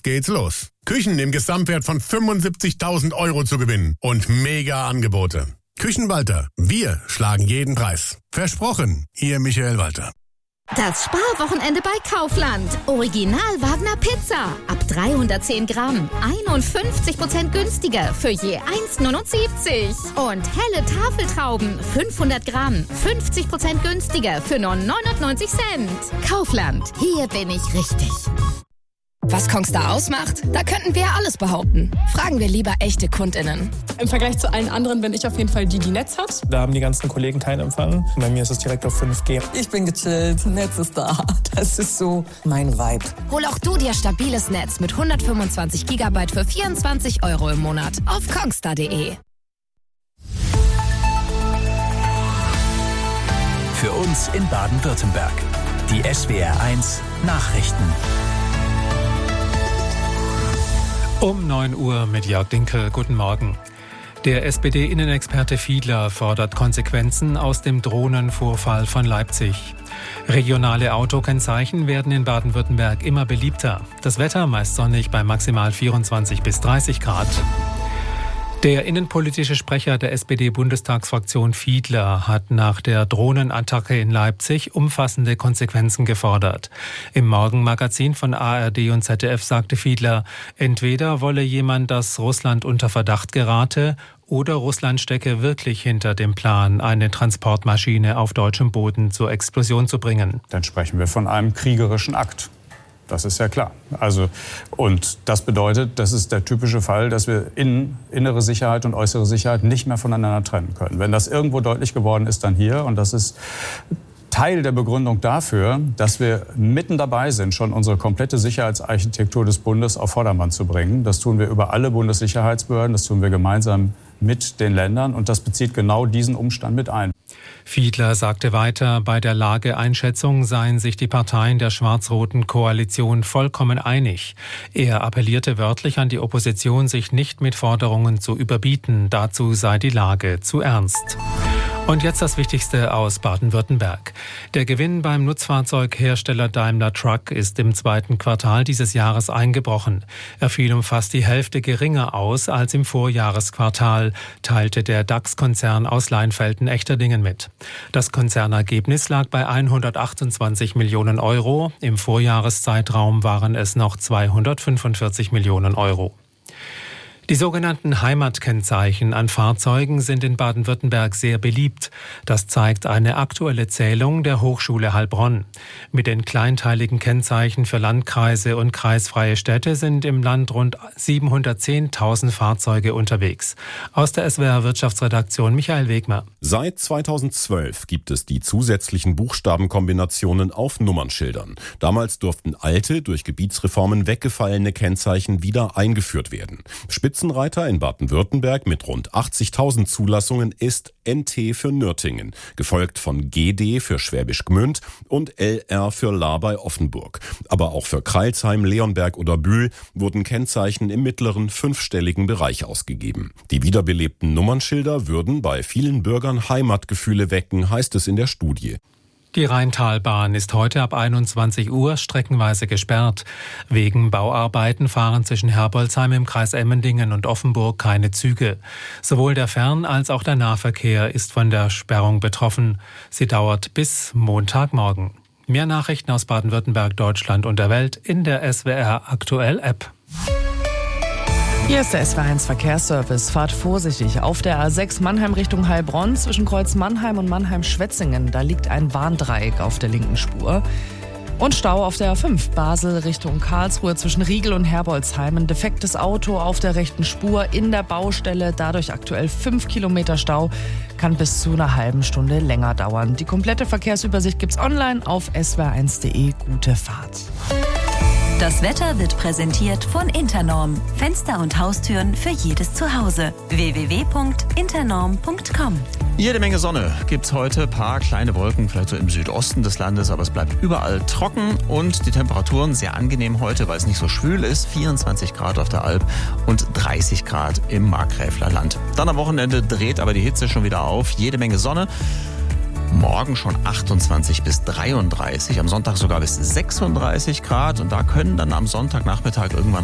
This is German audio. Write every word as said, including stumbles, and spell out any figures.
geht's los. Küchen im Gesamtwert von fünfundsiebzigtausend Euro zu gewinnen und mega Angebote. Küchenwalter, wir schlagen jeden Preis. Versprochen, Ihr Michael Walter. Das Sparwochenende bei Kaufland. Original Wagner Pizza. Ab dreihundertzehn Gramm. einundfünfzig Prozent günstiger für je eins Komma neunundsiebzig. Und helle Tafeltrauben. fünfhundert Gramm. fünfzig Prozent günstiger für nur neunundneunzig Cent. Kaufland. Hier bin ich richtig. Was Kongstar ausmacht? Da könnten wir alles behaupten. Fragen wir lieber echte KundInnen. Im Vergleich zu allen anderen bin ich auf jeden Fall die, die Netz hat. Da haben die ganzen Kollegen keinen Empfang. Bei mir ist es direkt auf fünf G. Ich bin gechillt, Netz ist da. Das ist so mein Vibe. Hol auch du dir stabiles Netz mit hundertfünfundzwanzig Gigabyte für vierundzwanzig Euro im Monat auf kongstar punkt de. Für uns in Baden-Württemberg. Die S W R eins Nachrichten. Um neun Uhr mit Jörg Dinkel. Guten Morgen. Der S P D-Innenexperte Fiedler fordert Konsequenzen aus dem Drohnenvorfall von Leipzig. Regionale Autokennzeichen werden in Baden-Württemberg immer beliebter. Das Wetter meist sonnig bei maximal vierundzwanzig bis dreißig Grad. Der innenpolitische Sprecher der S P D-Bundestagsfraktion Fiedler hat nach der Drohnenattacke in Leipzig umfassende Konsequenzen gefordert. Im Morgenmagazin von A R D und Z D F sagte Fiedler, entweder wolle jemand, dass Russland unter Verdacht gerate, oder Russland stecke wirklich hinter dem Plan, eine Transportmaschine auf deutschem Boden zur Explosion zu bringen. Dann sprechen wir von einem kriegerischen Akt. Das ist ja klar. Also, und das bedeutet, das ist der typische Fall, dass wir in, innere Sicherheit und äußere Sicherheit nicht mehr voneinander trennen können. Wenn das irgendwo deutlich geworden ist, dann hier. Und das ist Teil der Begründung dafür, dass wir mitten dabei sind, schon unsere komplette Sicherheitsarchitektur des Bundes auf Vordermann zu bringen. Das tun wir über alle Bundessicherheitsbehörden, das tun wir gemeinsam mit den Ländern. Und das bezieht genau diesen Umstand mit ein. Fiedler sagte weiter, bei der Lageeinschätzung seien sich die Parteien der schwarz-roten Koalition vollkommen einig. Er appellierte wörtlich an die Opposition, sich nicht mit Forderungen zu überbieten. Dazu sei die Lage zu ernst. Und jetzt das Wichtigste aus Baden-Württemberg. Der Gewinn beim Nutzfahrzeughersteller Daimler Truck ist im zweiten Quartal dieses Jahres eingebrochen. Er fiel um fast die Hälfte geringer aus als im Vorjahresquartal, teilte der DAX-Konzern aus Leinfelden-Echterdingen mit. Das Konzernergebnis lag bei hundertachtundzwanzig Millionen Euro. Im Vorjahreszeitraum waren es noch zweihundertfünfundvierzig Millionen Euro. Die sogenannten Heimatkennzeichen an Fahrzeugen sind in Baden-Württemberg sehr beliebt. Das zeigt eine aktuelle Zählung der Hochschule Heilbronn. Mit den kleinteiligen Kennzeichen für Landkreise und kreisfreie Städte sind im Land rund siebenhundertzehntausend Fahrzeuge unterwegs. Aus der S W R Wirtschaftsredaktion Michael Wegmer. Seit zweitausendzwölf gibt es die zusätzlichen Buchstabenkombinationen auf Nummernschildern. Damals durften alte, durch Gebietsreformen weggefallene Kennzeichen wieder eingeführt werden. Spitzenreiter in Baden-Württemberg mit rund achtzigtausend Zulassungen ist N T für Nürtingen, gefolgt von G D für Schwäbisch Gmünd und L R für Lahr bei Offenburg. Aber auch für Crailsheim, Leonberg oder Bühl wurden Kennzeichen im mittleren fünfstelligen Bereich ausgegeben. Die wiederbelebten Nummernschilder würden bei vielen Bürgern Heimatgefühle wecken, heißt es in der Studie. Die Rheintalbahn ist heute ab einundzwanzig Uhr streckenweise gesperrt. Wegen Bauarbeiten fahren zwischen Herbolzheim im Kreis Emmendingen und Offenburg keine Züge. Sowohl der Fern- als auch der Nahverkehr ist von der Sperrung betroffen. Sie dauert bis Montagmorgen. Mehr Nachrichten aus Baden-Württemberg, Deutschland und der Welt in der S W R Aktuell App. Hier ist der S W R eins Verkehrsservice. Fahrt vorsichtig. Auf der A sechs Mannheim Richtung Heilbronn zwischen Kreuz Mannheim und Mannheim-Schwetzingen. Da liegt ein Warndreieck auf der linken Spur. Und Stau auf der A fünf Basel Richtung Karlsruhe zwischen Riegel und Herbolzheim. Ein defektes Auto auf der rechten Spur in der Baustelle. Dadurch aktuell fünf Kilometer Stau. Kann bis zu einer halben Stunde länger dauern. Die komplette Verkehrsübersicht gibt's online auf s w r eins punkt de. Gute Fahrt. Das Wetter wird präsentiert von Internorm. Fenster und Haustüren für jedes Zuhause. w w w punkt internorm punkt com. Jede Menge Sonne gibt's heute. Ein paar kleine Wolken, vielleicht so im Südosten des Landes, aber es bleibt überall trocken und die Temperaturen sehr angenehm heute, weil es nicht so schwül ist. vierundzwanzig Grad auf der Alp und dreißig Grad im Markgräfler Land. Dann am Wochenende dreht aber die Hitze schon wieder auf. Jede Menge Sonne. Morgen schon achtundzwanzig bis dreiunddreißig, am Sonntag sogar bis sechsunddreißig Grad und da können dann am Sonntagnachmittag irgendwann